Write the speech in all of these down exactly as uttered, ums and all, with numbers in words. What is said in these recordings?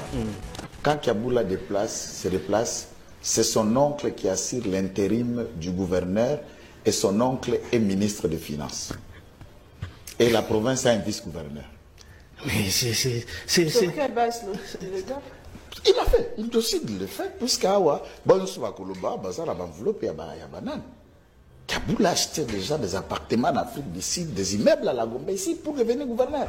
Mm. Quand Kiaboula déplace, se déplace, c'est son oncle qui assure l'intérim du gouverneur et son oncle est ministre des Finances. Et la province a un vice-gouverneur. Mais c'est... Sur quelle base le gars? Il a fait, il décide de le faire, puisqu'à Awa, bon, sur la Koloba, Bazar a enveloppé à Banane. Kiaboula a acheté déjà des appartements en Afrique du Sud, des immeubles à la Gombe ici pour devenir gouverneur.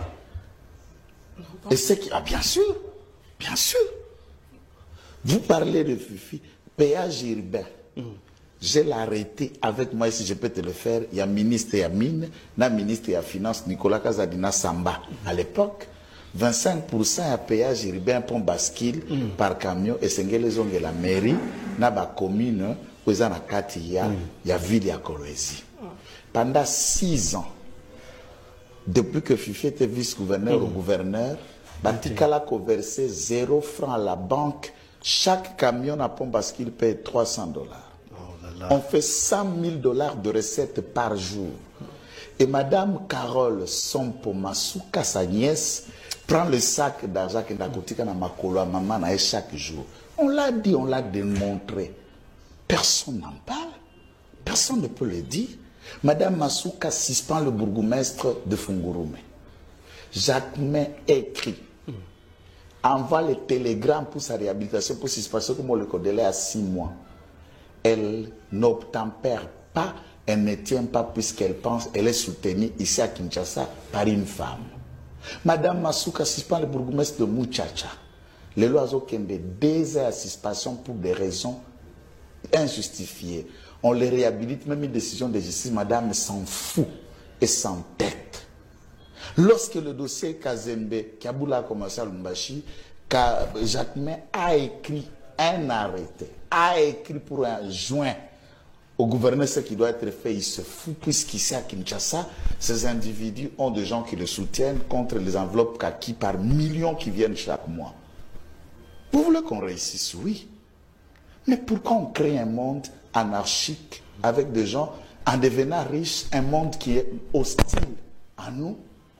Et c'est qui. Ah, bien sûr, bien sûr. Vous parlez de Fifi, péage urbain. Mm. Je l'ai arrêté avec moi, si je peux te le faire. Il y a ministre et Mine, il y a ministre et Finance, Nicolas Kazadina Samba. Mm. À l'époque, vingt-cinq pour cent à péage urbain pour bascule mm. par camion. Et c'est les gens de la mairie, dans la commune, où il y a la ville de Kolwezi. Pendant six ans, depuis que Fifi était vice-gouverneur mm. ou gouverneur, Batikala a versé zéro franc à la banque. Chaque camion à pont bascule paye trois cents dollars. On fait cent mille dollars de recettes par jour. Et Madame Carole Sompo Masuka, sa nièce, prend le sac d'argent que Nakotika na makolo à maman chaque jour. On l'a dit, on l'a démontré. Personne n'en parle. Personne ne peut le dire. Madame Masuka suspend le bourgmestre de Fungurume. Jacquemin écrit. Envoie les télégrammes pour sa réhabilitation, pour suspension, comme on le connaît à six mois. Elle n'obtempère pas, elle ne tient pas puisqu'elle pense, elle est soutenue ici à Kinshasa par une femme. Madame Masuka suspend le bourgmestre de Muchacha. Le loiseau Kembe, deux heures à suspension pour des raisons injustifiées. On les réhabilite, même une décision de justice, madame s'en fout et s'entête. Lorsque le dossier Kazembe, Kiaboula a commencé à Lumbashi, Jacquemin a écrit un arrêté, a écrit pour un joint au gouverneur ce qui doit être fait, il se fout, puisqu'ici à Kinshasa, ces individus ont des gens qui le soutiennent contre les enveloppes kaki par millions qui viennent chaque mois. Vous voulez qu'on réussisse? Oui. Mais pourquoi on crée un monde anarchique avec des gens, en devenant riches, un monde qui est hostile à nous?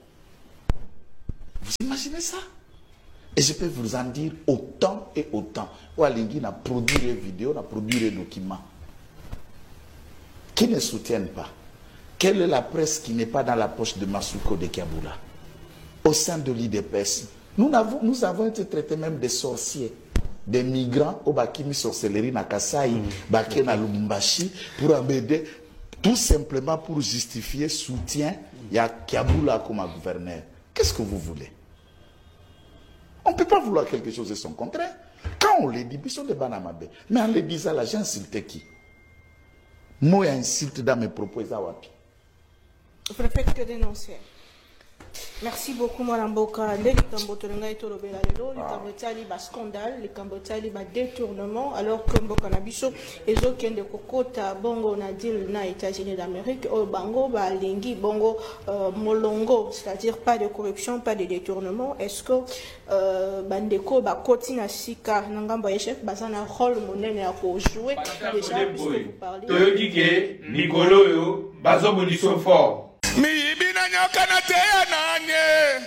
Vous imaginez ça? Et je peux vous en dire autant et autant. Oualingui a produit des vidéos, a produit des documents qui ne soutiennent pas. Quelle est la presse qui n'est pas dans la poche de Masuko de Kiaboula? Au sein de l'I D P S, nous avons, nous avons été traités même des sorciers, des migrants au Bakimi sorcellerie na Kasai, mm. Baké na Lumbashi, pour embêter, tout simplement pour justifier soutien il y a Kiaboula comme gouverneur. Qu'est-ce que vous voulez? On ne peut pas vouloir quelque chose et son contraire. Quand on les dit, ils sont des banamabé. Mais en les disant là, j'ai insulté qui? Moi, insulte dans mes propos. Je ne fais que dénoncer. Merci beaucoup, Mme Boka. Les Cambotolanga et Tolobela, les Cambotali, bas scandale, les Cambotali, bas détournement, alors que Mboka Nabiso, et autres qui ont des Kokota, Bongo, Nadil, na États-Unis d'Amérique, au Bango, bah, Lingi, Bongo, euh, Molongo, c'est-à-dire pas de corruption, pas de détournement. Est-ce que, euh, Bandeko, bah, Kotina Sika, Nangamba Chef, Bazana, rôle, monnaie, à jouer, déjà, puisque vous parlez. Toyotike, Nicolo, Bazo Bonisso fort. Mi ibina nyoka na teya nanye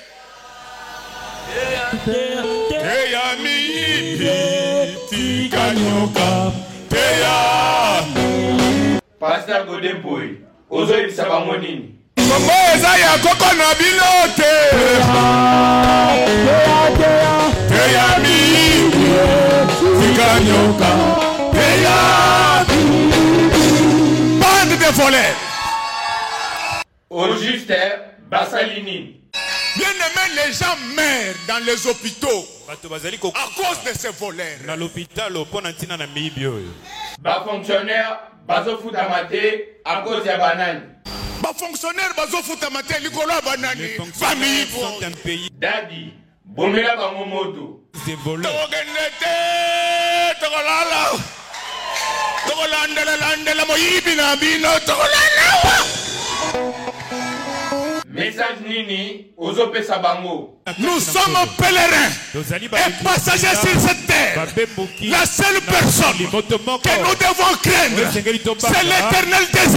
teya mi ibi tika nyoka teya Pasteur Godemboy ozo ibisa bango nini Kombo eza ya koko na bilote teya mi ibi tika nyoka teya bande de voleurs. Au juste, Bassalini. Bien aimé, les gens meurent dans les hôpitaux à cause de ces voleurs. Dans l'hôpital, Bas fonctionnaire, bazo foutamate à cause de banane. Bas fonctionnaire, bazo foutamate likolo banane. Famille sont un pays. Daddy, bomela bango moto. Des voleurs. Togenete, togolala. Togolandela landela moyibi na bino togolala. Message Nini, Ozope Sabango. Nous sommes pèlerins et passagers sur cette terre. La seule personne que nous devons craindre, c'est l'Éternel des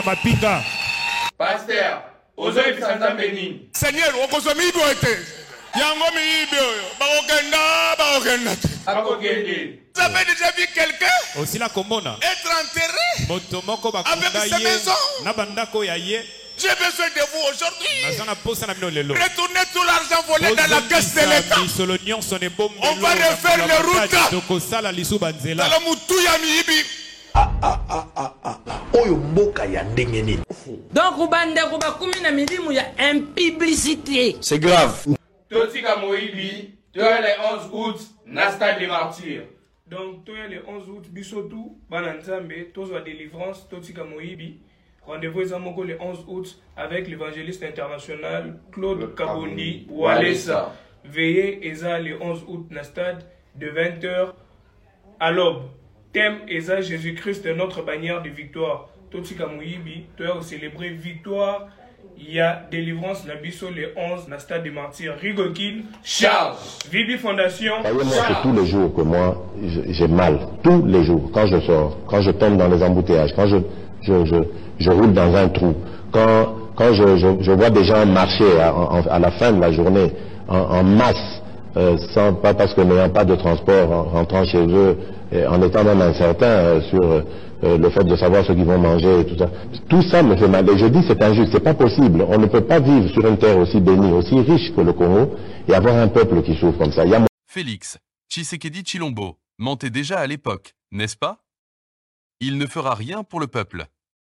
armées. Pasteur, Ozope Sanzambeni. Seigneur, Okozomi Boete. Yango miibi oyo. Bakokenda, bakokenda. Akokende. Vous avez déjà vu quelqu'un aussi la komona être enterré motomoko ba avec sa maison? Na bandako ya ye. J'ai besoin de vous aujourd'hui. Retournez tout l'argent volé dans la caisse de l'État. On va refaire les routes. Dans le Moutouya Miibi. Ah ah ah ah ah. Oyo mboka ya ndenge nini. Donc ubande kuba kumi na milimu ya impiblicité. C'est grave. Totika Moibi, tu as les onze août, Nasta des martyrs. Donc tu as les onze août, Bisotou, Bananzambe, Tozo délivrance, Totika Moibi. Rendez-vous le onze août avec l'évangéliste international Claude Kabondi Walesa. Veillez Eza le onze août dans le stade de vingt heures à l'aube. Thème Eza Jésus-Christ notre bannière de victoire. Totika Mouibi, tu as célébré victoire. Il y a délivrance la biso le onze dans le stade des martyrs. Rigokin, Charles, Vibi Fondation. Croyez-moi que tous les jours que moi j'ai mal, tous les jours, quand je sors, quand je tombe dans les embouteillages, quand je, je, je je roule dans un trou. Quand, quand je, je, je vois des gens marcher à, à, à la fin de la journée en, en masse, euh, sans, pas parce que n'ayant pas de transport, en rentrant chez eux, et en étant même incertain euh, sur euh, le fait de savoir ce qu'ils vont manger et tout ça. Tout ça me fait mal. Et je dis c'est injuste, c'est pas possible. On ne peut pas vivre sur une terre aussi bénie, aussi riche que le Congo et avoir un peuple qui souffre comme ça. Il y a... Félix Tshisekedi Tshilombo mentait déjà à l'époque, n'est-ce pas? Il ne fera rien pour le peuple.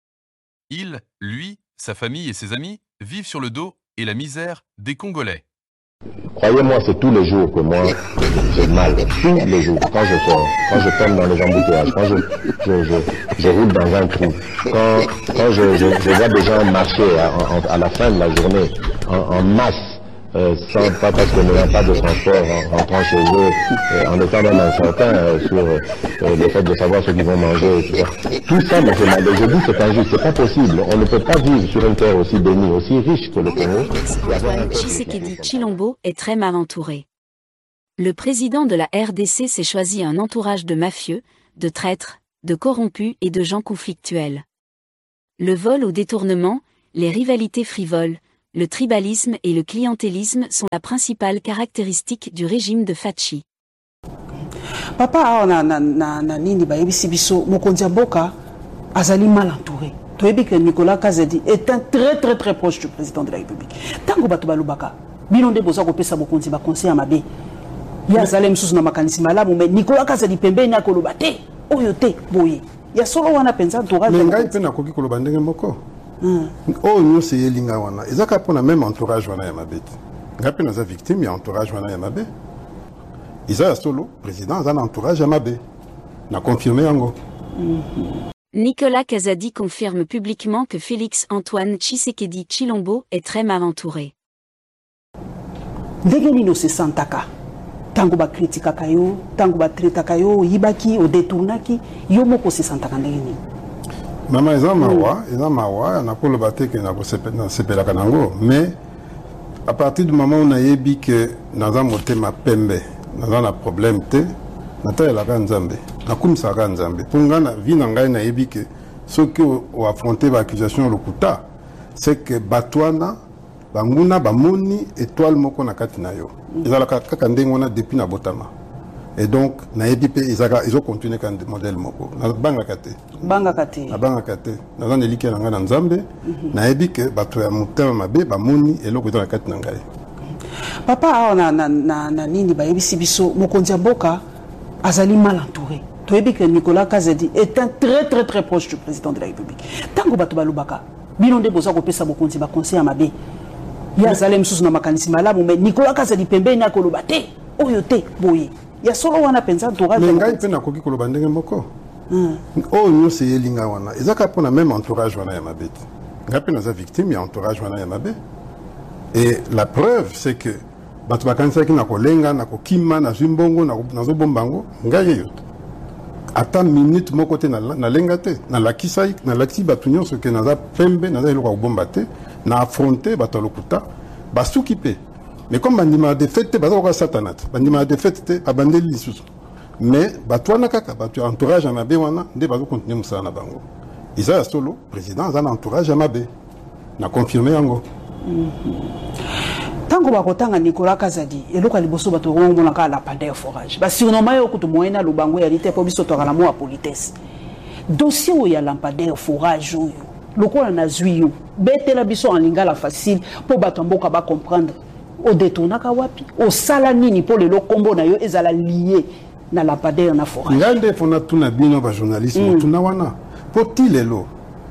Il, lui, sa famille et ses amis vivent sur le dos et la misère des Congolais. Croyez-moi, c'est tous les jours que moi j'ai mal. Tous les jours, quand je sors, quand je tombe dans les embouteillages, quand je, je, je, je roule dans un trou, quand, quand je, je, je vois des gens marcher à, à, à la fin de la journée en, en masse, Euh, sans, pas parce que n'ayant pas de transport en rentrant chez eux, euh, en étant même incertain euh, sur euh, le fait de savoir ce qu'ils vont manger et tout ça. Tout ça me fait mal. Et je dis c'est injuste, c'est pas possible. On ne peut pas vivre sur une terre aussi bénie, aussi riche que le Congo. Antoine Tshisekedi Tshilombo est très mal entouré. Le président de la R D C s'est choisi un entourage de mafieux, de traîtres, de corrompus et de gens conflictuels. Le vol au détournement, les rivalités frivoles, le tribalisme et le clientélisme sont la principale caractéristique du régime de Fachi. Papa, na na na na nini ba yebisi biso mokonzi mboka azali mal entouré. Toyebi que Nicolas Kazadi est un très très très proche du président de la République. Tango bato balubaka, bilonde boza ko pesa mokonzi ba conseil à mabe. Ya zalem susu na makanisi malamu mais Nicolas Kazadi pembeni na koloba te, oyo te boye. Ya solo wana penza entourage. Mais ngai pe na koki koloba ndenge moko. Oh nous c'est yelinga wana ezaka pona même entourage wana ya mabeti ngapi naza victime ya entourage wana ya mabe isa solo président za entourage ya mabe na confirmer yango. Nicolas Kazadi confirme publiquement que Félix Antoine Tshisekedi Tshilombo est très mal entouré. Ndenge nino se santaka tango ba critique kayo tango ba traite kayo yibaki o détournaki yo moko se santaka ndenge nini. Maman eza mawa, eza mawa, na ko lobate ke na ko sepela kanango, mais à partir du moment où on a yebi que naza motema pembe, naza na problème te, nata la Nzambe, na kumisa ka Nzambe. Pour nga na vie na ngai na yebi que ceux qui ont affronté l'accusation lokuta, c'est que batwana banguna bamoni étoile moko na kati na yo. Ezala kaka ndenge wana depuis na botama. Et donc, na E B P, ils ont continué comme modèle moko. Na banga kate. Banga kate. Na banga kate. Na zan eliki na ngana Nzambe. Na E B P, bato ya mutema mabe, ba moni eloko dans la kate na ngai. Papa, na na na na nini ba yebisi biso mokonzi mboka azali mal entouré. Toyebi que Nicolas Kazadi est un très très très proche du président de la République. Tango bato balubaka, bilonde boza ko pesa mokonzi ba conseil à mabe. Ya zalem susu na makanisi malamu mais Nicolas Kazadi pembeni na koloba te, oyo te boye. Ya solo wana penza entourage. Mais ngai pe na koki koloba ndenge moko. Oh nous c'est yelinga wana ezaka pona même entourage wana ya mabeti ngapi naza victime ya entourage wana ya mabe. Et la preuve c'est que bato bakanisa ki na kolenga na kokima na zimbongo na nazo bombango ngai yo ata minute moko te na na lenga te na lakisai na lati bato nyonso ke naza pembe naza eloko ko bomba te na affronter bato lokuta basuki pe. Mais comme bandima de fête, baza ko satanat. Bandima de fête abandeli lisusu. Mais batwana kaka batu entourage à mabe wana nde bazo continuer musala na bango. Isa solo président za entourage à mabe. Na confirmer yango. tango bakotanga Nicolas Kazadi eloko liboso bato ngomona ka la pandeur forage ba surnommer yo kutu moyena lubango ya lite po biso to kala mo politesse dossier o ya lampadaire forage oyo lokola na zwiyo betela biso en lingala facile po bato mboka ba comprendre o détournaka wapi o sala nini po le kombo na yo ezala lié na lampadaire na forage ngande fona tuna bino ba journalisme tuna wana poti lelo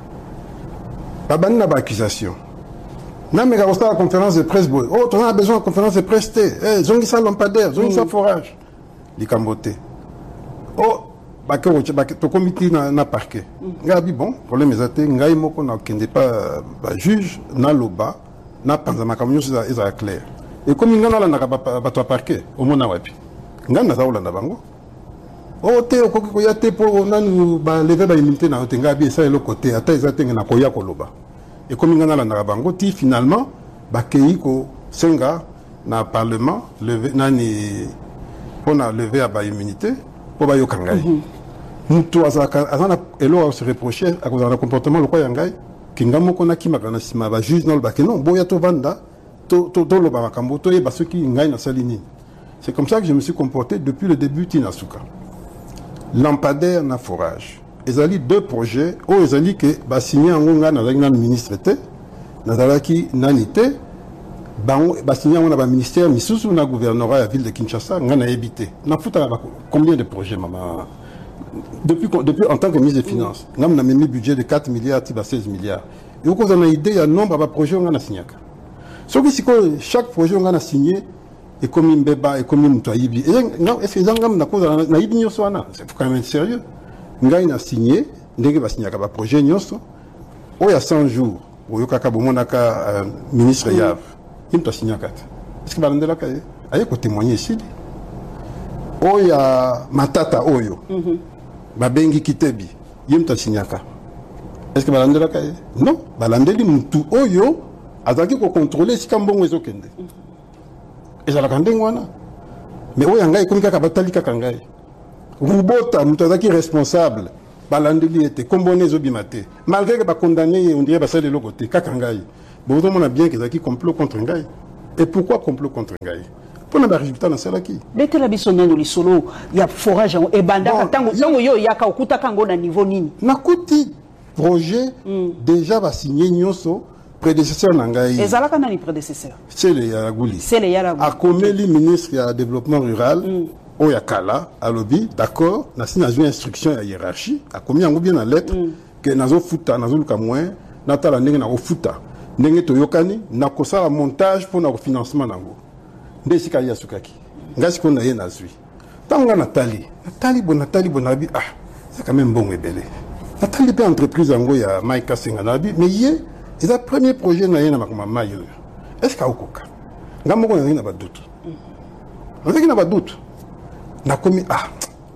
babani na ba accusation na mega au la conférence de presse boy oh tu as besoin de conférence de presse eh zongi sa lampadaire zongi sa forage li kambote oh ba ko ba to comité na na parquet ngabi bon problème ezate ngai moko na kende pas ba juge na loba na panza makamyo za eza clair et comme ngana la na ba to parquet au mona wapi ngana za ulanda bango oh te ko ko ya te po nanu ba lever ba immunité na te ngabi ça le côté ata ezate na ko ya ko loba. Et comme il y a un bango, finalement, bakei ko senga na parlement levé nani on a levé à ba immunité pour ba yokangai. Mutu azaka azana elo se reprocher à cause d'un comportement le quoi yangai kingamo kona ki makana sima ba juge non ba que non boya to vanda to to to lo ba makambo to e ba ceux qui ngai na salini. C'est comme ça que je me suis comporté depuis le début Tinasuka. Lampadaire na forage. Ils ont deux projets où ils ont dit que bah signé en Gonga dans un ministre té dans la qui nanité bah bah signé en un ministère misusu na gouvernorat à la ville de Kinshasa on a habité na fouta combien de projets maman depuis depuis en tant que ministre des finances on a mis un budget de quatre milliards à seize milliards et au cause on a idée il y a nombre de projets on a signé ce qui c'est que chaque projet on a signé et comme une béba et comme une toyibi et non est-ce que on a cause na ibi nyoso na c'est quand même sérieux ngai na signé ndenge ba signé ka ba projet nyonso o ya cent jours o yo kaka bomona ka ministre yav il t'a signé kat est-ce que ba ndela ka aye ko témoigner ici o ya matata oyo ba bengi kitebi yim t'a signé ka est-ce que ba ndela ka non ba landeli mutu oyo azaki ko contrôler si kambongo ezokende ezala kandengo wana mais o ya ngai komika ka batali kaka ngai Rubota, Moutazaki responsable, Balandeli était, Komboné Zobimate. Malgré que condamné, on dirait que c'est de l'autre côté, Kakangaï. Bon, on a bien qu'ils ont complot contre Ngaï. Et pourquoi complot contre Ngaï? Pour le résultat dans celle qui. Dès que la bisonne dans les solos, il y a forage et banda, tant que yo yaka okuta kango na niveau nini. Nakuti projet déjà va signer Nyoso. Prédécesseur Nangaï. Et Zalaka n'a ni prédécesseur. C'est le Yaragouli. C'est le Yaragouli. A Komeli, ministre du développement rural. Oyakala, à lobby, d'accord, n'a signé une instruction à hiérarchie, a commis en bien en lettre, que nazo futa, nazo luka moins, nata la nenge na futa, nenge to yokani, na kosa la montage pour na financement nango. Ndesi ka yasukaki. Ngasi ko na ye na zui. Tanga Nathalie, Nathalie bon Nathalie bonabi, ah, c'est quand même bon et belé. Nathalie pe entreprise ango ya Maïka Senganabi, mais yé, c'est le premier projet na ye na makoma mayo. Est-ce ka okoka? Ngamoko na ba doute. On sait qu'il n'a pas de doute. Na commis ah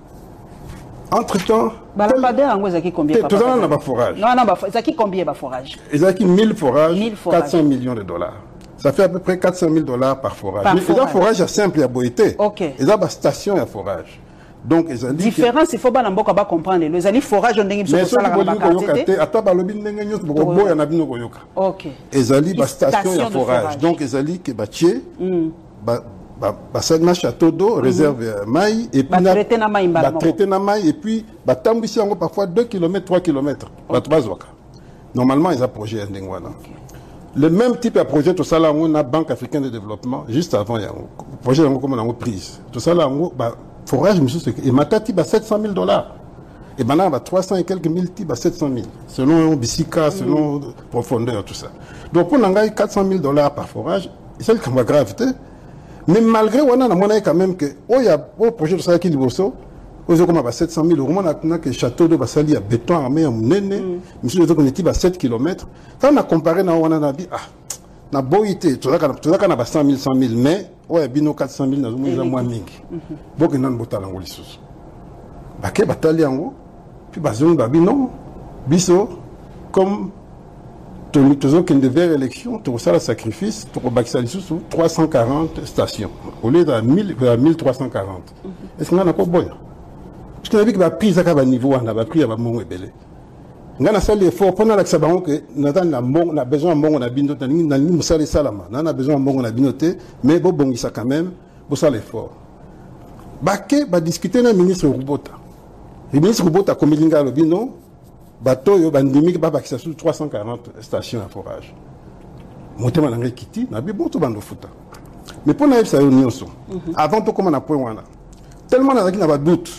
entre temps Balampadaire en gros combien tout ça n'a pas forage non non ça qui combien ba forage ils ont qui mille forages quatre cents millions de dollars ça fait à peu près quatre cent mille dollars par forage par mais forage. Ils ont forage simple à boité OK ils ont ba station à forage donc ils ont dit différence il faut pas n'importe pas comprendre les ali forage on ndenge biso ça la bakate ata ba lobi ndenge nyos boko boya na bino koyoka OK ils ont ba station à forage donc ils ont dit que ba tié ba Basad na château d'eau réserve maï et puis traité na maï ba traité na maï et puis ba tambisi yango parfois deux kilomètres trois kilomètres ba bazwaka normalement ils a projet ndengwana le même type de projet tout ça là on a Banque africaine de développement juste avant yango projet yango comme on a prise tout ça là on ba forage monsieur et matati ba sept cent mille dollars et maintenant ba trois cents et quelques mille type ba sept cent mille selon bisika selon profondeur tout ça donc pour nangai quatre cent mille dollars par forage c'est le cas gravité. Mais malgré on a monnaie quand même que oh y a au projet de ça qui liboso aux comme à sept cent mille euros on a que château de Basali à béton armé à Munene monsieur de qu'on à sept kilomètres quand on a comparé na on a dit ah na boité tout ça tout ça qu'on a cent mille cent mille mais ouais bino quatre cent mille na moins moins mingi donc nan botala ngoli sous baké batali yango puis bazon babino biso comme tous ceux qui devaient élection, tout ça le sacrifice, pour sous trois cent quarante stations, au lieu de mille trois cent quarante. Est-ce qu'on a encore bon? Parce qu'on a vu qu'il va pris à niveau, on a pris à mon belé. ngana sali effort pendant la sabango que nata na mbongo na besoin mbongo na bino tani na ni musali salama na na besoin mbongo na bino te mais bo bongisa quand même bo sala effort baké ba discuter na ministre Rubota le ministre Rubota komelinga lo bino bato yo bandimi ba bakisa sur trois cent quarante stations à forage motema na kiti na bi bon to bando futa mais pour na ça yo nyonso avant to comment na point wana tellement na zaki na ba doute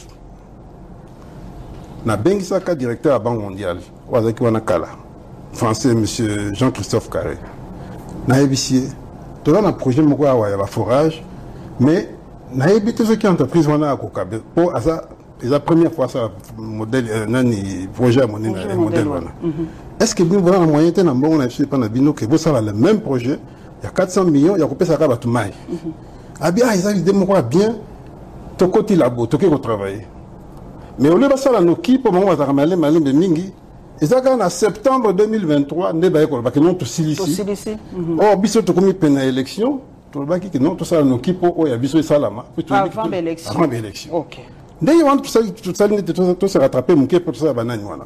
na bengisaka directeur à Banque mondiale wazaki wana kala français monsieur Jean-Christophe Carré na ebisie to na projet moko ya ya forage mais na ebité ce qui entreprise wana akokabe pour asa la première fois ça modèle nani projet mon modèle wana est-ce que nous voilà en moyen temps bon on a fait pendant bino que vous ça le même projet il y a quatre cents millions il y a coupé ça ka batu mai ah bien ils ont idée moi bien to côté labo to que travailler mais au lieu de ça la noki pour moi va ramener malin de mingi et ça quand en septembre deux mille vingt-trois ne ba ko ba que non to silici oh biso to komi pena élection to ba ki que non to ça la noki pour o ya biso salama avant l'élection avant l'élection OK d'ailleurs on tout ça tout ça tout se rattraper mon pour ça banane voilà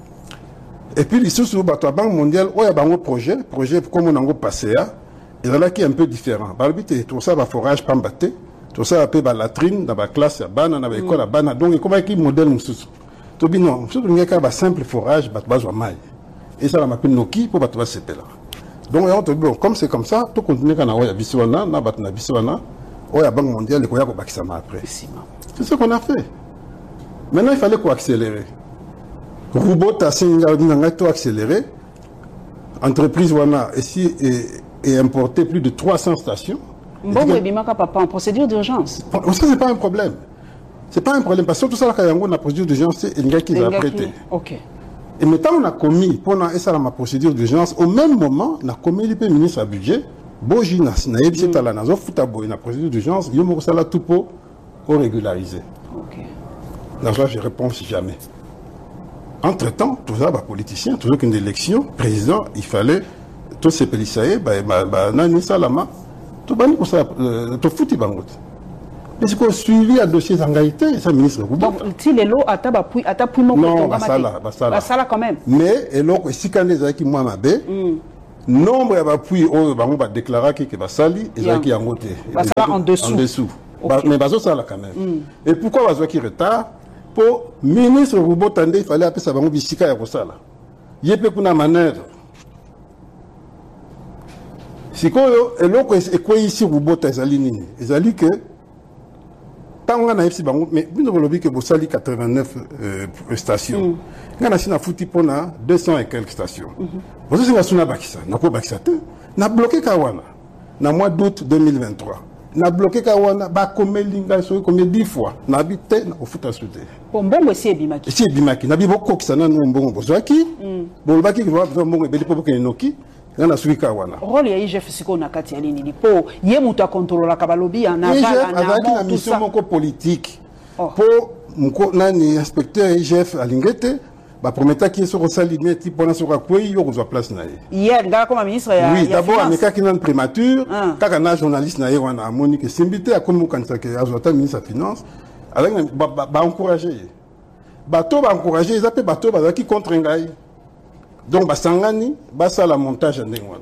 et puis les sous bato Banque mondiale o ya bango projet projet comme on a passé à et là qui est un peu différent balbité tout ça va forage pambaté tout ça appelé ba latrine dans la classe ya bana na ba école bana donc comment qui modèle mususu to bi non surtout ngeka ba simple forage bato bazwa mai et ça la m'appelle noki pour bato ba sepela donc on te bon comme c'est comme ça tout continuer kana o ya biswana na bato na biswana o ya Banque mondiale ko ya ko bakisa ma après c'est ce qu'on a fait. Maintenant, il fallait quoi accélérer. Robot a accéléré. Entreprise Wana ici et importé plus de trois cents stations. Bon, mais Bimaka papa en procédure d'urgence. Ça c'est pas un problème. C'est pas un problème parce que tout ça là quand on a procédure d'urgence c'est une gars qui va prêter. OK. Et maintenant on a commis pendant et ça la procédure d'urgence au même moment on a commis le ministre à budget Bojina na yebisi tala na zo futa boy na procédure d'urgence yo mo sala tout pour régulariser. Ok. Dans ça, je réponds jamais. Entre-temps, tout ça, bah, politicien, toujours qu'une élection, président, il fallait, tous ces pélissaïs, bah, bah, bah, nani salama, tout bani pour ça, tout fouti bangot. Mais c'est qu'on suivi à dossier d'engagité, ça, ministre. Donc, si les lots, à ta bapouille, à ta pouille, non, bah, ça là, bah, ça là. Bah, ça là quand même. Mais, et là, si quand les qui moi, ma baie, nombre de bapouille, oh, bah, on va déclarer que, bah, sali, et ça qui a monté. Bah, ça va en dessous. En dessous. Okay. Mais bazo ça là quand même. Mm. Et pourquoi bazo qui retard pour ministre Rubo Tande il fallait appeler ça bango bisika ya kosala. Yepe kuna manœuvre. Sikoyo eloko ekwe ici Rubo Tazali nini. Ezali que tant on a ici bango mais bino bolobi que bosali quatre-vingt-neuf euh, stations. Ngana sina futi pona deux cents et quelques stations. Bozo singa suna bakisa, nako bakisa te. Na bloqué kawana. Na mois d'août deux mille vingt-trois. Na bloqué kawana ba komelinga so combien dix fois na bité na ofuta souté bon bongo si ebimaki si ebimaki na bibo kokisana no mbongo bozwaki bon baki ki va mbongo ebeli po ke noki na suki kawana rôle ya I G F siko na kati ya nini po ye mutu a contrôler ka balobi na vala na na mission moko politique po mko nani inspecteur I G F alingete ba prometa qui so rosali meti pona so ka kwei yo kozwa place na ye hier nga comme ministre ya oui d'abord ameka ki nan prémature kaka na journaliste na ye wana amoni que simbité a komu kanisa ke azota ministre ya finance avec ba ba encourager ba to ba encourager ils appellent ba to ba qui contre ngai donc ba sangani ba ça la montage ndenge wana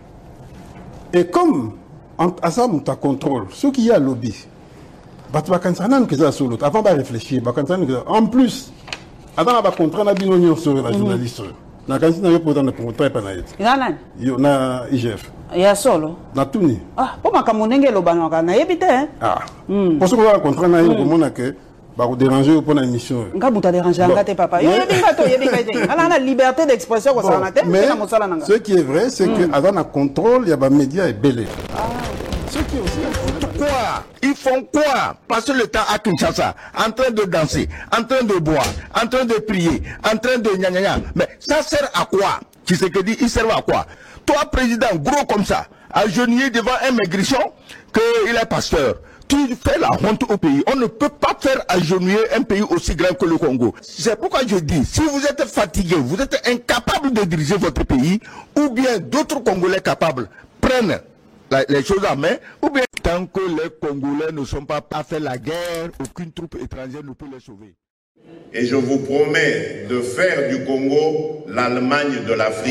et comme à ça mon contrôle ce qui y a lobby ba to ba kanisa nan que ça solo avant ba réfléchir ba kanisa en plus avant ba contrat na bino nyonso la journaliste na kanisi na yo pour dans le contrat pa na yet nana yo na I G F ya solo na tuni ah po makambo ndenge lo banaka na yebite ah pour ce qu'on a contrat na yo ko mona que ba ko déranger pour na émission nga buta déranger ngate papa yo yebinga to yebinga te ala na liberté d'expression ko sana te mais ce qui est vrai c'est que avant na contrôle il y a ba médias et belé ce qui est aussi quoi? Ils font quoi? Passer le temps à Kinshasa, en train de danser, en train de boire, en train de prier, en train de gna gna gna. Mais ça sert à quoi? Qui c'est que dit, il sert à quoi? Toi, président, gros comme ça, agenouillé devant un maigrichon, qu'il est pasteur. Tu fais la honte au pays. On ne peut pas faire agenouiller un pays aussi grand que le Congo. C'est pourquoi je dis, si vous êtes fatigué, vous êtes incapable de diriger votre pays, ou bien d'autres Congolais capables prennent La, les choses en main, ou bien tant que les Congolais ne sont pas à faire la guerre, aucune troupe étrangère ne peut les sauver. Et je vous promets de faire du Congo l'Allemagne de l'Afrique.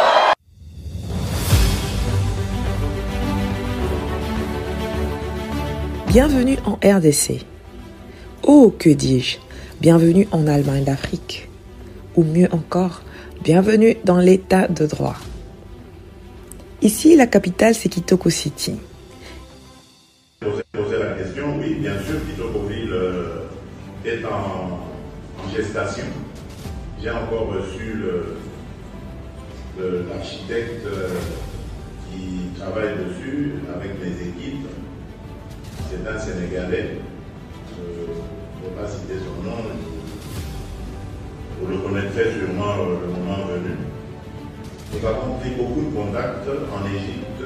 Bienvenue en R D C. Oh, que dis-je, bienvenue en Allemagne d'Afrique. Ou mieux encore, bienvenue dans l'état de droit. Ici, la capitale, c'est Kitoko City. Poser la question, oui, bien sûr, Kitokoville euh, est en, en gestation. J'ai encore reçu l'architecte euh, qui travaille dessus avec mes équipes. C'est un Sénégalais. Je ne vais pas citer son nom. Vous le connaîtrez sûrement le moment venu. Nous avons pris beaucoup de contacts en Égypte,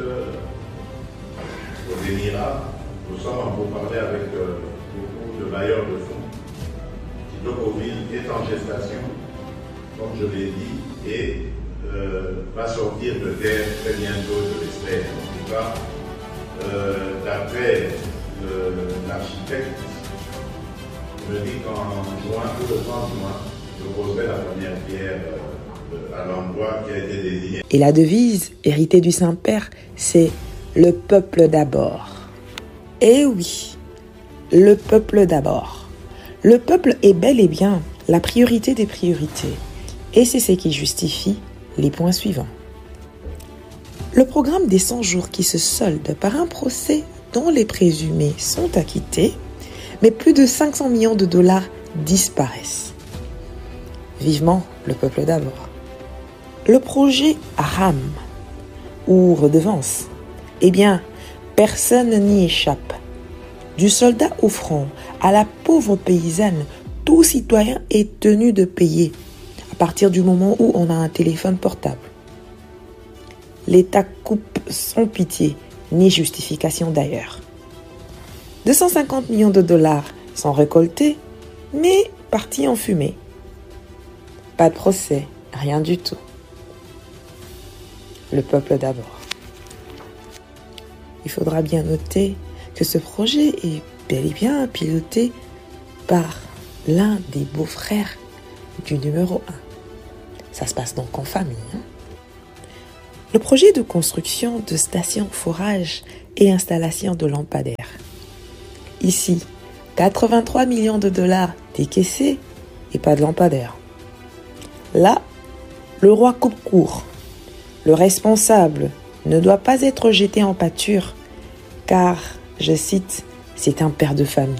aux Émirats. Nous sommes en pourparlers avec euh, beaucoup de bailleurs de fonds. Kitokoville est en gestation, comme je l'ai dit, et euh, va sortir de terre très bientôt, je l'espère. En tout cas, euh, d'après l'architecte, me dit qu'en juin, ou le trente juin, je poserai la première pierre euh, à l'endroit qui a été désigné. Et la devise, héritée du Saint-Père, c'est « Le peuple d'abord ». Eh oui, le peuple d'abord. Le peuple est bel et bien la priorité des priorités. Et c'est ce qui justifie les points suivants. Le programme des cent jours qui se solde par un procès dont les présumés sont acquittés, mais plus de cinq cents millions de dollars disparaissent. Vivement le peuple d'abord. Le projet RAM, ou redevance, eh bien, personne n'y échappe. Du soldat au front à la pauvre paysanne, tout citoyen est tenu de payer à partir du moment où on a un téléphone portable. L'État coupe sans pitié, ni justification d'ailleurs. deux cent cinquante millions de dollars sont récoltés, mais partis en fumée. Pas de procès, rien du tout. Le peuple d'abord. Il faudra bien noter que ce projet est bel et bien piloté par l'un des beaux-frères du numéro un. Ça se passe donc en famille. Hein? Le projet de construction de stations forage et installation de lampadaires. Ici, quatre-vingt-trois millions de dollars décaissés et pas de lampadaires. Là, le roi coupe court. Le responsable ne doit pas être jeté en pâture car, je cite, c'est un père de famille.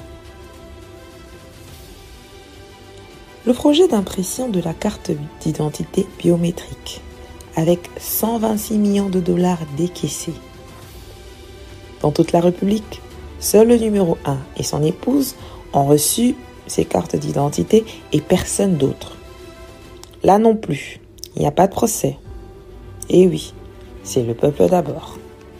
Le projet d'impression de la carte d'identité biométrique avec cent vingt-six millions de dollars décaissés. Dans toute la République, seul le numéro un et son épouse ont reçu ces cartes d'identité et personne d'autre. Là non plus, il n'y a pas de procès. Et oui, c'est le peuple d'abord.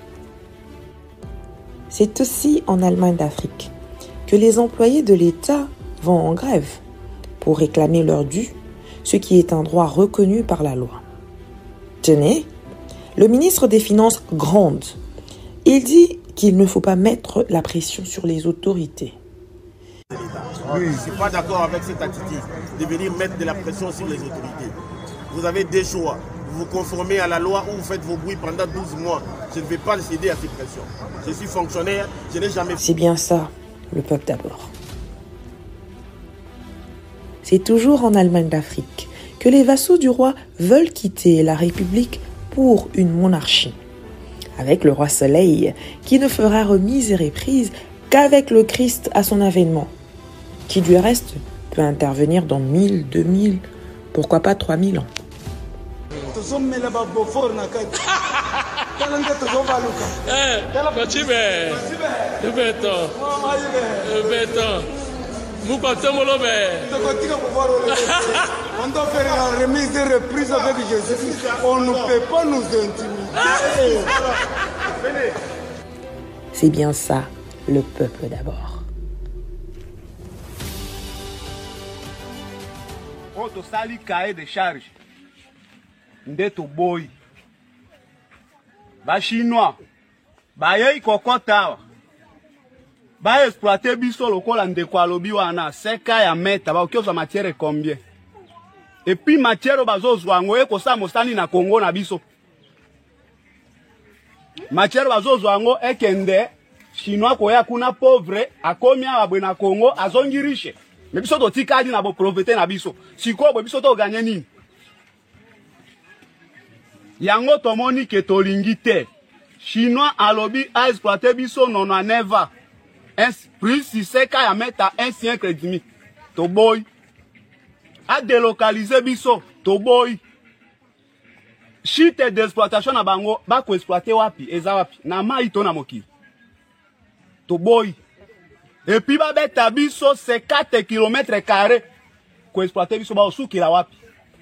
C'est aussi en Allemagne d'Afrique que les employés de l'État vont en grève pour réclamer leur dû, ce qui est un droit reconnu par la loi. Tenez, le ministre des Finances gronde. Il dit qu'il ne faut pas mettre la pression sur les autorités. Oui, je ne suis pas d'accord avec cette attitude de venir mettre de la pression sur les autorités. Vous avez des choix. Vous vous conformez à la loi ou vous faites vos bruits pendant douze mois. Je ne vais pas céder à ces pressions. Je suis fonctionnaire, je n'ai jamais... C'est bien ça, le peuple d'abord. C'est toujours en Allemagne d'Afrique que les vassaux du roi veulent quitter la République pour une monarchie. Avec le roi Soleil, qui ne fera remise et reprise qu'avec le Christ à son avènement, qui du reste peut intervenir dans mille, deux mille, pourquoi pas trois mille ans. On doit faire la remise et reprise avec Jésus. On ne peut pas nous intimider. C'est bien ça, le peuple d'abord. On te sali cahier de charge. Ndeto boy. Ba chinois. Ba yei kokotawa. ba exploiter biso lokola ndeko alobi wana seka ya meta ba okioza matière combien et puis matière bazozwa ngo ekosa mosani na Congo na biso matière bazozwa ngo ekende chinois koya kuna pauvre akomi abwe na Congo azongi riche mais biso to tikadi na bo profiter na biso siko bo biso to gagner nini yango tomoni ke tolingi te chinois alobi a exploiter biso nono neva un plus si seka ya meta un siècle et demi to boy a délocaliser biso to boy chite d'exploitation na bango ba ko exploiter wapi eza wapi na mai to na mokili to boy et puis ba beta biso cinquante kilomètres carrés ko exploiter biso ba osukila wapi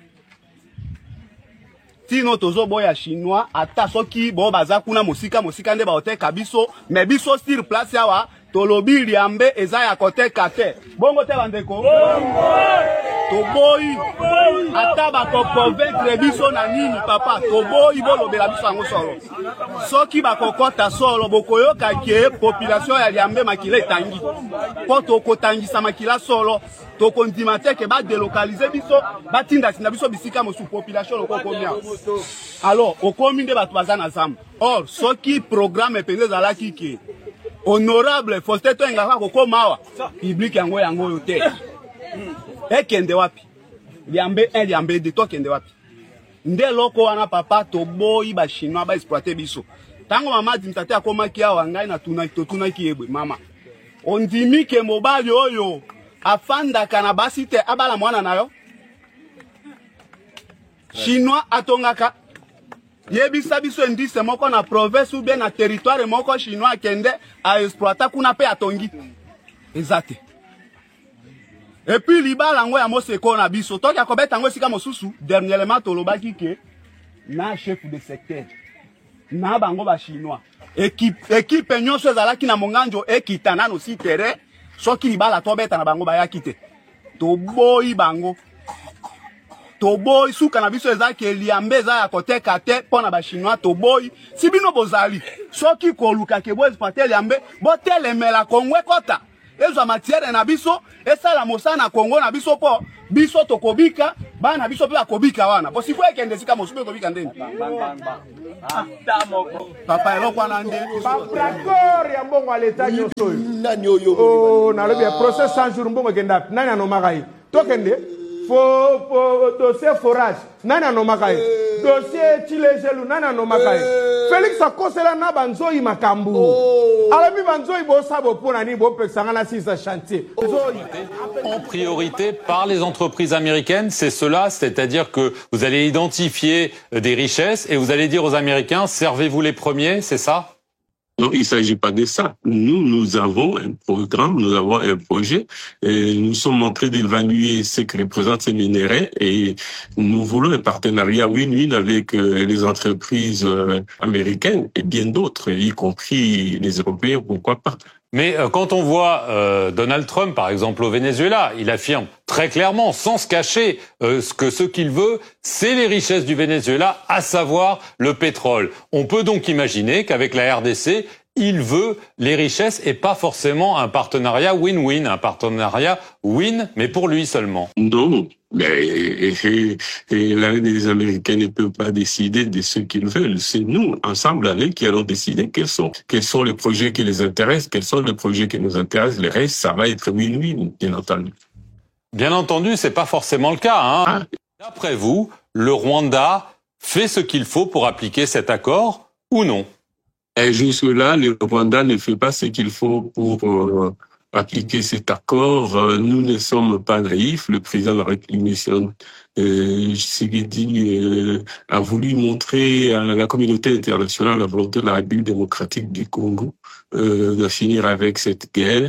tino tozo boya chinois ata soki bo baza kuna mosika mosika nde ba oteka biso mais biso sur place yawa tolobi liambe eza ya koteka te bongo te bandeko to boy ata ba ko convaincre biso na nini papa to boy bolobela biso yango solo soki ba kokota solo bokoyoka ke population ya liambe makila etangi po to kotangisa makila solo to kondima te ke ba délocaliser biso ba tinda sinda biso bisika mosu population loko komia alors okomi nde bato baza na zamba or soki programme pende zala kiki honorable Faustin Toengaka kokomawa public yango yango yote ekende wapi liambe un liambe de to kende wapi nde loko wana papa to boyi ba chinois ba exploiter biso tango mama dimtate akomaki awa ngai na tuna to tuna kiebwe mama ondimi ke mobali oyo afanda kana basi te abala mwana nayo chinois atongaka yebisa biso indice moko na province ou bien na territoire moko chinois kende a exploiter kuna pe atongi ezate et puis libala ngo ya moseko na biso toki akobeta ngo sika mosusu dernièrement tolobaki ke na chef de secteur na bango ba chinois équipe équipe nyonso ezalaki na monganjo ekitana no si terrain soki libala tobeta na bango bayaki te to boyi bango to boy suka na biso ezaki eliambe eza ya koteka te pona ba chinois to boy si bino bozali soki koluka ke bo exploiter eliambe bo telemela kongwe kota ezo matière na biso esala mosana Congo na biso po biso tokobika bana biso pe akobika wana po sifo ekende sika mosupe kobika ndeni papa eloko wana nde d'accord ya mbongo aleta nyoso nani oyo oh na lobi process cent jours mbongo kenda nani anomakai tokende fo fo dossier forage nani anomakai dossier chilejelu nani anomakai Félix akosela na banzoi makambu alabi banzoi bo sabo pona ni bo pexanga na six chantier en priorité par les entreprises américaines, c'est cela, c'est-à-dire que vous allez identifier des richesses et vous allez dire aux Américains servez-vous les premiers, c'est ça? Non, il ne s'agit pas de ça. Nous, nous avons un programme, nous avons un projet, et nous sommes en train d'évaluer ce que représentent ces minerais et nous voulons un partenariat win-win avec euh, les entreprises euh, américaines et bien d'autres, y compris les Européens, pourquoi pas. Mais euh, quand on voit euh, Donald Trump, par exemple, au Venezuela, il affirme très clairement, sans se cacher, euh, ce que ce qu'il veut, c'est les richesses du Venezuela, à savoir le pétrole. On peut donc imaginer qu'avec la R D C, il veut les richesses et pas forcément un partenariat win-win, un partenariat win, mais pour lui seulement. Non, mais et, et, et les Américains ne peuvent pas décider de ce qu'ils veulent. C'est nous, ensemble avec, qui allons décider quels sont, quels sont les projets qui les intéressent, quels sont les projets qui nous intéressent. Le reste, ça va être win-win, bien entendu. Bien entendu, c'est pas forcément le cas, hein. Ah. D'après vous, le Rwanda fait ce qu'il faut pour appliquer cet accord ou non? Et jusque-là, le Rwanda ne fait pas ce qu'il faut pour euh, appliquer cet accord. Euh, nous ne sommes pas naïfs. Le président de la République, euh, Tshisekedi, euh, a voulu montrer à la communauté internationale la volonté de la République démocratique du Congo euh, de finir avec cette guerre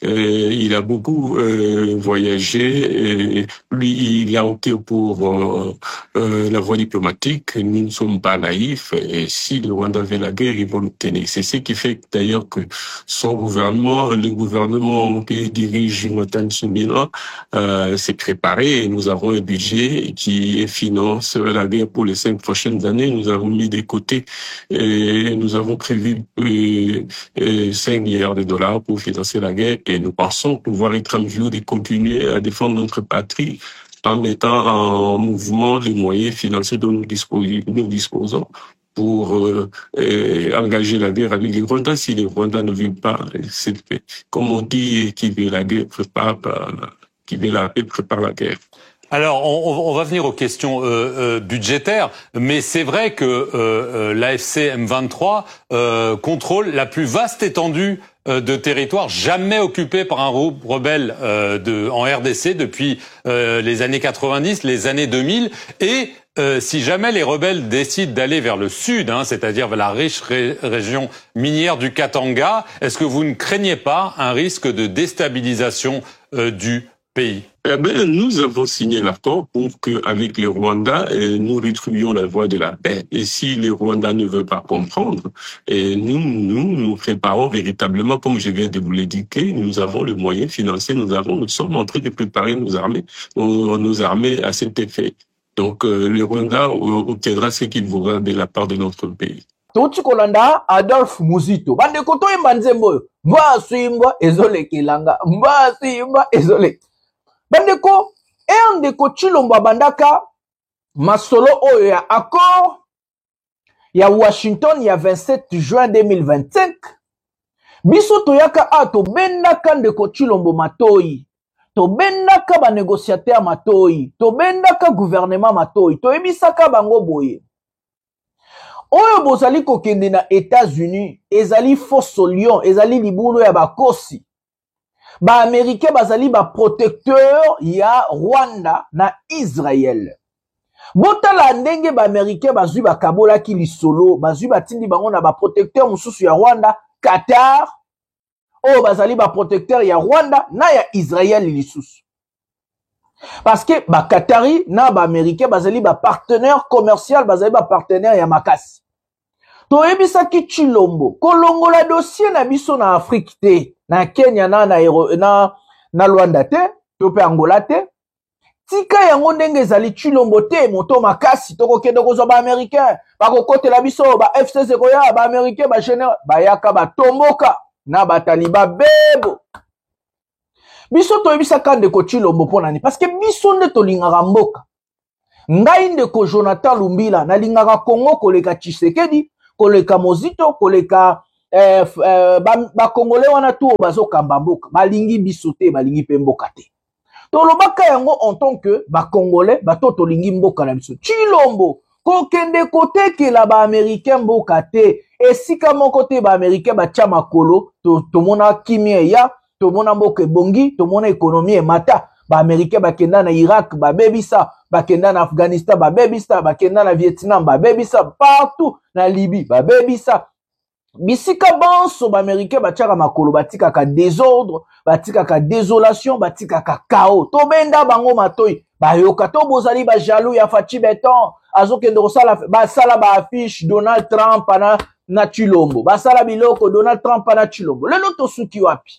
Euh, il a beaucoup euh, voyagé. Et lui, il a opté pour euh, euh, la voie diplomatique. Nous ne sommes pas naïfs. Et si le Rwanda veut la guerre, ils vont l'obtenir. C'est ce qui fait d'ailleurs que son gouvernement, le gouvernement qui dirige Jonathan Tsumila, euh, s'est préparé. Et nous avons un budget qui finance la guerre pour les cinq prochaines années. Nous avons mis de côté et nous avons prévu euh, euh, cinq milliards de dollars pour financer la guerre. Et nous pensons pouvoir être en mesure de continuer à défendre notre patrie en mettant en mouvement les moyens financiers dont nous disposons, nous disposons pour euh, euh, engager la guerre avec les Rwandais. Si les Rwandais ne veulent pas cette paix, comme on dit, qui veut la guerre prépare, qui veut la paix prépare la guerre. Alors, on, on va venir aux questions euh, euh, budgétaires, mais c'est vrai que euh, euh, l'A F C M vingt-trois euh, contrôle la plus vaste étendue euh, de territoire jamais occupée par un groupe rebelle euh, de, en R D C depuis euh, les années quatre-vingt-dix, les années deux mille, et euh, si jamais les rebelles décident d'aller vers le sud, hein, c'est-à-dire vers la riche ré région minière du Katanga, est-ce que vous ne craignez pas un risque de déstabilisation euh, du pays? Eh ben, nous avons signé l'accord pour qu'avec les Rwandais, nous retrouvions la voie de la paix. Et si les Rwandais ne veulent pas comprendre, et nous, nous, nous préparons véritablement, comme je viens de vous l'indiquer, nous avons le moyen financier, nous avons, nous sommes en train de préparer nos armées, nos, nos armées à cet effet. Donc, euh, le Rwanda obtiendra ce qu'il voudra de la part de notre pays. Toti kolanda Adolphe Muzito. Bande koto imba nzembo. Mba suimba ezole kilanga. Mba suimba ezole. Bandeko, et ndeko Chilombo bandaka, masolo oyo ya accord, ya Washington, ya vingt-sept juin deux mille vingt-cinq, biso toyaka a to bendaka ndeko Chilombo matoi, to bendaka ba négociateur matoi, to bendaka gouvernement matoi, to ebisaka bango boye. Oyo bozali kokende na États-Unis, ezali fosso lion, ezali libulu ya bakosi. Ba Américain bazali ba protecteur ya Rwanda na Israël. Botala ndenge ba Américain bazui ba kabola ki lisolo, bazui ba tindi bango na ba protecteur mususu ya Rwanda, Qatar, o bazali ba protecteur ya Rwanda na ya Israël lisusu. Parce que ba Qatari na ba Américain bazali ba partenaire commercial, bazali ba partenaire ya makasi. To ebisaki Chilombo, kolongola dossier na biso na Afrique te. Na Kenya na na na na Rwanda te, to pe Angola te. Tika yango ndenge ezali Chilombo te, moto makasi toko kende ko zo ba américain, ba ko kotela biso ba F C C ko ya ba américain ba général ba yaka ba tomboka na ba taliba bebo. Biso to ebisaka ndeko Chilombo pona ni parce que biso nde to lingaka mboka. Ngai ndeko Jonathan Lumbila na lingaka Congo koleka Tshisekedi, koleka Mozito, koleka Eh, eh, ba, ba Congolais wana tout bazo kambamboka balingi bisote balingi pe mboka te to lobaka yango en tant que ba Congolais ba toto lingi mboka na biso Chilombo ko kende kote ke la ba américain mboka te esika moko te ba américain ba tia makolo to to mona kimie ya to mona mboka bongi to mona économie mata ba américain ba kenda na Irak ba bebisa ba kenda na Afghanistan ba bebisa ba kenda na Vietnam ba bebisa partout na Libye ba bebisa. Bisika banso ba américain batiaka makolo batika ka désordre, batika ka désolation, batika ka chaos. To benda bango matoi, ba yoka to bozali ba jaloux ya Fachi Beton, azokende kosala ba sala ba affiche Donald Trump na na Chilombo. Ba sala biloko Donald Trump na Chilombo. Lelo to suki wapi?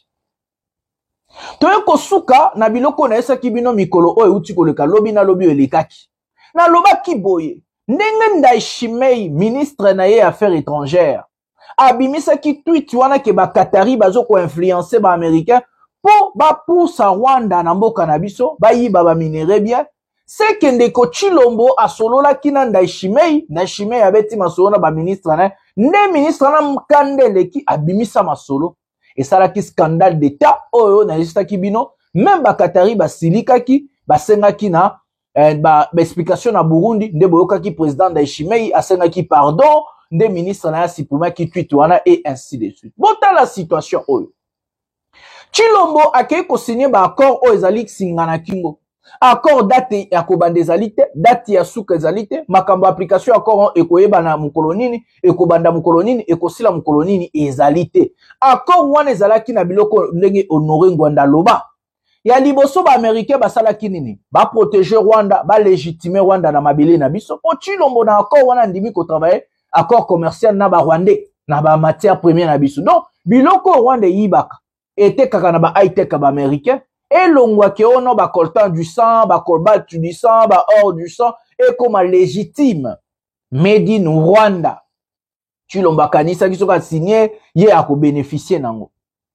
To yoko suka na biloko na esa kibino mikolo oyo uti koleka lobi na lobi elekaki. Na lobaki boye, ndenge Ndayishimiye ministre na ye affaires étrangères. Abimisa ki tweet wana ke ba Qatari bazo ko influencer ba américain po ba poussa Rwanda na mboka na biso ba yiba ba minere bien c'est que ndeko Chilombo asolola kina Ndayishimiye Ndayishimiye abeti masolo na ba ministre na ne ministre na mkandele ki abimisa masolo et ça la ki scandale d'état oyo na lista ki bino même ba Qatari ba silika ki ba senga ki na eh, ba, ba explication na Burundi nde boyoka ki président Ndayishimiye asenga ki pardon des ministres na sipuma qui tweet wana et ainsi de suite. Bon, dans la situation oyo. Chilombo akei ko signer ba accord o ezali singana kingo. accord date ya kobanda ezali te, date ya suka ezali te, makambo application accord ekoyeba na mokolo nini, ekobanda mokolo nini, ekosila mokolo nini ezali te. Accord wana ezalaki na biloko ndenge Honoré Ngwanda loba. Ya liboso ba américain basalaki nini? Ba protéger Rwanda, ba légitimer Rwanda na mabele na biso. Po Tshilombo na accord wana ndimi ko travailler accord commercial na ba Rwandais na ba matière première na biso. Donc biloko Rwanda yibaka était kaka na ba high tech ba américain et longwa ke ono ba coltan du sang, ba cobalt du sang, ba or du sang et comme légitime made in Rwanda. Tshilombo kanisa kiso ka signé ye ako bénéficier nango.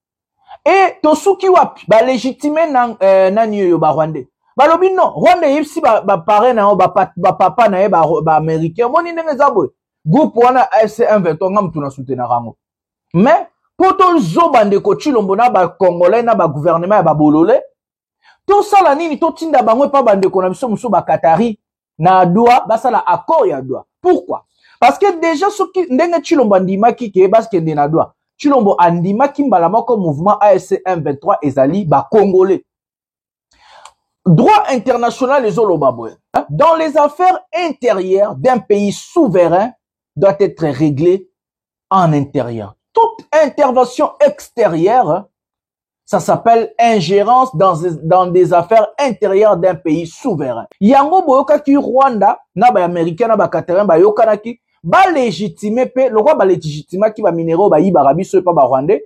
Et tosuki wapi ba légitimer na euh, nani yo ba Rwandais. Balobi non, Rwanda yipsi ba ba parent na ba ba papa na ye ba ba américain. Moni ndenge zabwe. Groupe wana A F C M vingt-trois ngam tuna soutenir rango. Mais poto zo bande ko Tshilombo na ba congolais na ba gouvernement ya ba bololé. To sala nini to tinda bangwe pa bande ko na biso muso ba Qatari na doa ba sala accord ya doa. Pourquoi? Parce que déjà soki ndenge Tshilombo ndimaki ke parce que ndina doa. Tshilombo andimaki mbala moko mouvement A F C M vingt-trois ezali ba congolais. Droit international les olobabwe. Dans les affaires intérieures d'un pays souverain doit être réglé en intérieur. Toute intervention extérieure, ça s'appelle ingérence dans, dans des affaires intérieures d'un pays souverain. Yango boyoka ki Rwanda, na ba américain, na ba Qatarin, ba yokanaki, ba légitimer pe, le roi ba légitimer ki ba minéraux ba yiba rabiso pa ba Rwandais.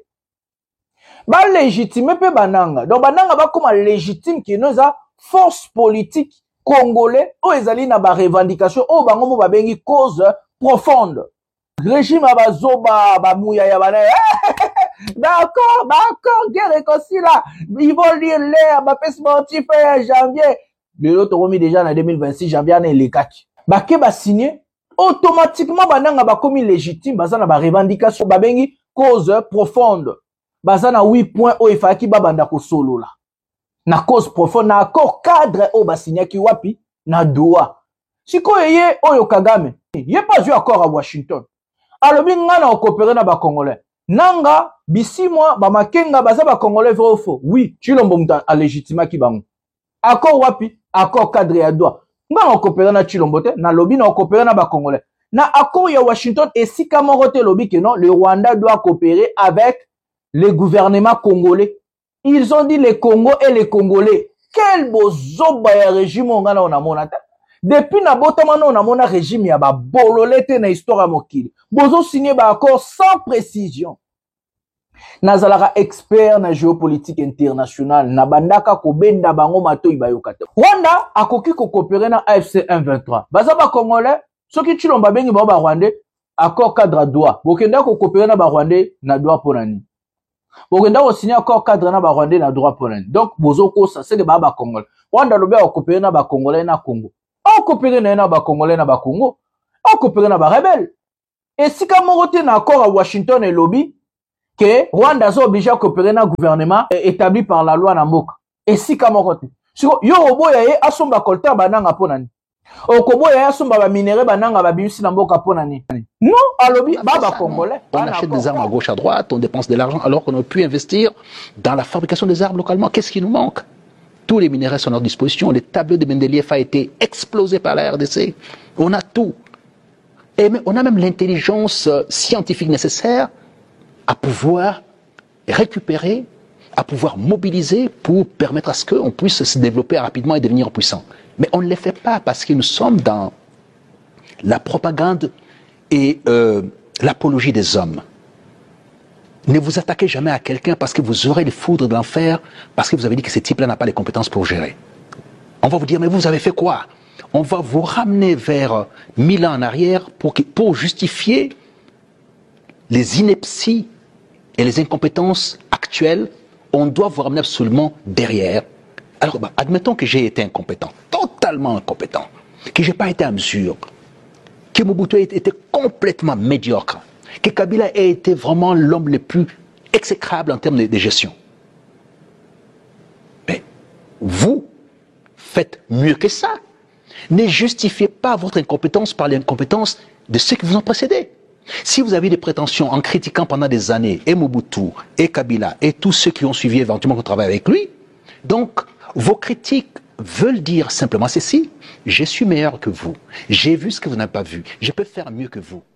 Ba légitimer pe bananga. Donc bananga ba comme légitime ki noza force politique congolais o ezali na ba revendication o bango mo ba bengi cause profonde. Régime abazoba ba mouya ya bana. D'accord, d'accord, guerre réconcilia. Ils vont lire l'air, ba paix sportif en janvier. Le lot remis déjà en deux mille vingt-six janvier na les quatre. Ba ke ba signé automatiquement bananga ba commis légitime bazana ba revendication ba bengi cause profonde. Bazana huit points o ifaki ba banda ko solo la. Na cause profonde na accord cadre o ba signé ki wapi na Doha. Siko yeye oyo Kagame. Yé pas eu accord à Washington. Alobi nga na coopérer na ba Congolais. Nanga bisi moi ba makenga baza ba Congolais vrai ou faux. Oui, Tshilombo muta a légitima ki bango. Accord wapi? Accord cadre ya Doha. Nga na coopérer na Tshilombo te, na lobi na coopérer na ba Congolais. Na accord ya Washington et si kamorote lobi que non, le Rwanda doit coopérer avec les gouvernements congolais. Ils ont dit les Congo et les Congolais. Quel beau zoba ya régime nga na monata. Depuis na botamano on a mon régime ya ba bololete na histoire mokili. Bozo signé ba accord sans précision. Nazalara expert na géopolitique internationale na bandaka ko benda bango mato ibayokata. Rwanda akoki ko coopérer na A F C M vingt-trois. Baza ba Congolais, soki Tshilombo bengi ba Rwandais, accord cadre Doha. Bokenda ko coopérer na ba Rwandais na Doha ponani. Bokenda ko signer accord cadre na ba Rwandais na Doha ponani. Donc bozo ko ça c'est de ba ba Congolais. Rwanda lobe ko coopérer na ba Congolais na Congo. On coopérer na ba Congolais na ba Congo. On coopérer na ba rebelle. Et si kamorote na accord à Washington et lobby que Rwanda est obligé à coopérer na gouvernement établi par la loi na mboka. Et si kamorote. Siko yo oboya ye asomba kolta bananga ponani. Okoboya ye asomba ba minéraux bananga ba bimisi na mboka ponani. Non, à lobby ba ba Congolais. On achète des armes à gauche à droite, on dépense de l'argent alors qu'on aurait pu investir dans la fabrication des armes localement. Qu'est-ce qui nous manque? Tous les minéraux sont à notre disposition. Le tableau de Mendeleev a été explosé par la R D C. On a tout. Et on a même l'intelligence scientifique nécessaire à pouvoir récupérer, à pouvoir mobiliser pour permettre à ce qu'on puisse se développer rapidement et devenir puissant. Mais on ne le fait pas parce que nous sommes dans la propagande et euh, l'apologie des hommes. Ne vous attaquez jamais à quelqu'un parce que vous aurez les foudres de l'enfer, parce que vous avez dit que ce type-là n'a pas les compétences pour gérer. On va vous dire, mais vous avez fait quoi? On va vous ramener vers mille ans en arrière pour, que, pour justifier les inepties et les incompétences actuelles. On doit vous ramener absolument derrière. Alors, bah, admettons que j'ai été incompétent, totalement incompétent, que je n'ai pas été à mesure, que Mobutu a été complètement médiocre, que Kabila ait été vraiment l'homme le plus exécrable en termes de, de gestion. Mais vous faites mieux que ça. Ne justifiez pas votre incompétence par l'incompétence de ceux qui vous ont précédé. Si vous avez des prétentions en critiquant pendant des années et Mobutu, et Kabila, et tous ceux qui ont suivi éventuellement votre travail avec lui, donc vos critiques veulent dire simplement ceci. Je suis meilleur que vous. J'ai vu ce que vous n'avez pas vu. Je peux faire mieux que vous.